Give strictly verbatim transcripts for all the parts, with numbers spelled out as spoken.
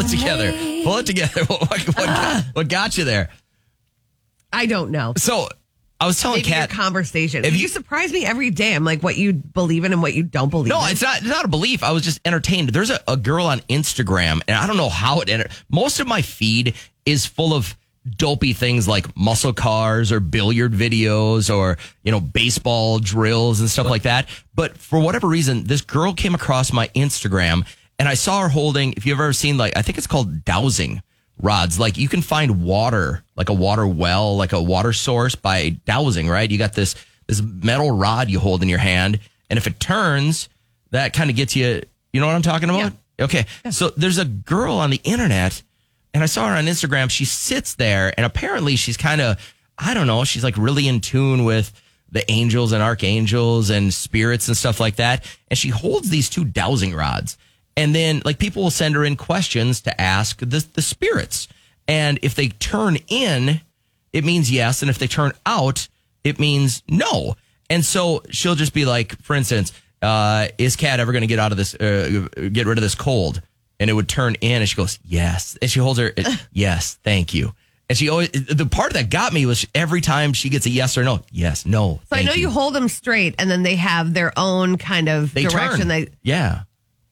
it together. Pull it together. What, what, what, what got you there? I don't know. So I was telling Maybe Kat. your conversation. If You, you- surprise me every day. I'm like, what you believe in and what you don't believe No, in. it's not, it's not a belief. I was just entertained. There's a, a girl on Instagram, and I don't know how it entered. Most of my feed is full of dopey things like muscle cars or billiard videos or, you know, baseball drills and stuff like that. But for whatever reason, this girl came across my Instagram, and I saw her holding, if you've ever seen, like, I think it's called dowsing rods. Like, you can find water, like a water well, like a water source by dowsing, right? You got this this metal rod you hold in your hand, and if it turns, that kind of gets you, you know what I'm talking about? Yeah. Okay. Yeah. So there's a girl on the internet, and I saw her on Instagram. She sits there, and apparently she's kind of, I don't know, she's like really in tune with the angels and archangels and spirits and stuff like that. And she holds these two dowsing rods. And then, like, people will send her in questions to ask the, the spirits. And if they turn in, it means yes. And if they turn out, it means no. And so she'll just be like, for instance, uh, is Kat ever going to get out of this, uh, get rid of this cold? And it would turn in, and she goes, yes. And she holds her, yes, thank you. And she always, the part that got me was every time she gets a yes or no, yes, no. So I know you. you hold them straight, and then they have their own kind of they direction. Turn. They, yeah.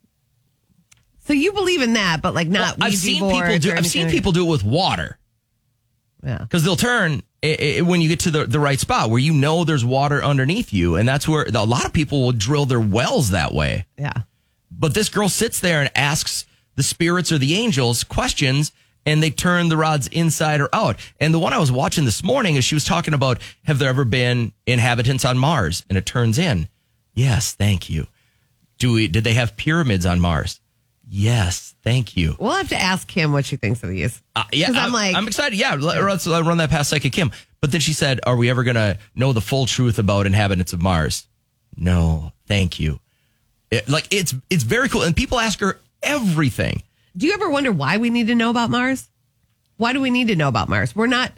So you believe in that, but like not. Well, I've seen people do. I've seen people do it with water. Yeah. Because they'll turn it, it, when you get to the, the right spot where you know there's water underneath you, and that's where a lot of people will drill their wells that way. Yeah. But this girl sits there and asks the spirits or the angels questions, and they turn the rods inside or out. And the one I was watching this morning is she was talking about, have there ever been inhabitants on Mars? And it turns in, yes, thank you. Do we? Did they have pyramids on Mars? Yes, thank you. We'll have to ask Kim what she thinks of these. Uh, yeah, I'm like, I'm excited. Yeah, let's run that past Psychic Kim. But then she said, are we ever going to know the full truth about inhabitants of Mars? No, thank you. It, like, it's it's very cool. And people ask her everything. Do you ever wonder why we need to know about Mars? Why do we need to know about Mars? We're not,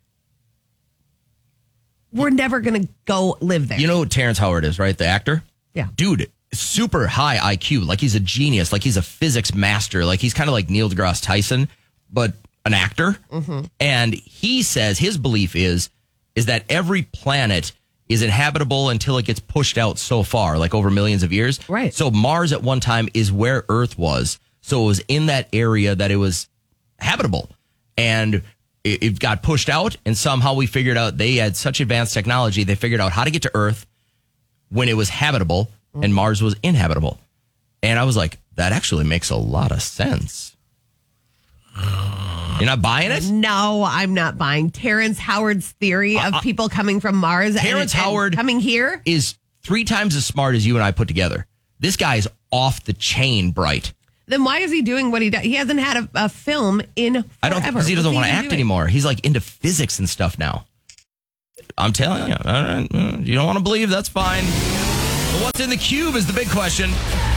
we're never going to go live there. You know who Terrence Howard is, right? The actor? Yeah. Dude, super high I Q. Like, he's a genius. Like, he's a physics master. Like, he's kind of like Neil deGrasse Tyson, but an actor. Mm-hmm. And he says his belief is, is that every planet is inhabitable until it gets pushed out so far, like over millions of years. Right. So Mars at one time is where Earth was. So it was in that area that it was habitable. And it, it got pushed out, and somehow we figured out they had such advanced technology, they figured out how to get to Earth when it was habitable, mm. and Mars was inhabitable. And I was like, that actually makes a lot of sense. You're not buying it? No, I'm not buying Terrence Howard's theory of uh, people coming from Mars. Terrence and, Howard and coming here is three times as smart as you and I put together. This guy is off the chain bright. Then why is he doing what he does? He hasn't had a, a film in forever. I don't because he doesn't want to act doing? anymore. He's like into physics and stuff now. I'm telling you. All right, you don't want to believe, that's fine. But what's in the cube is the big question.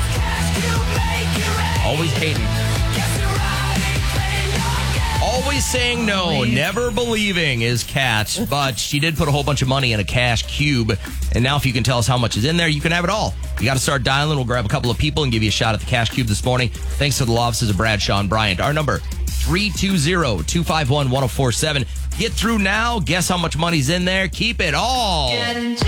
Always hating. Always saying no, never believing is Kat, but she did put a whole bunch of money in a cash cube. And now if you can tell us how much is in there, you can have it all. You got to start dialing. We'll grab a couple of people and give you a shot at the cash cube this morning. Thanks to the law offices of Bradshaw and Bryant. Our number, three two zero, two five one, one zero four seven. Get through now. Guess how much money's in there. Keep it all.